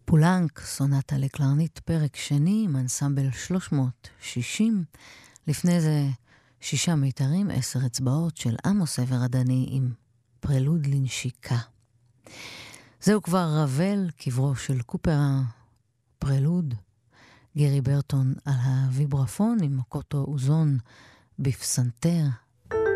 פולנק, סונטה לקלרנית, פרק שני, עם אנסמבל 360. לפני זה 6 מיתרים, 10 אצבעות של עמוס עבר הדני עם פרלוד לנשיקה. זהו כבר רבל, קברו של קופר פרלוד. גרי ברטון על הוויברפון עם מקוטו אוזון בפסנתר.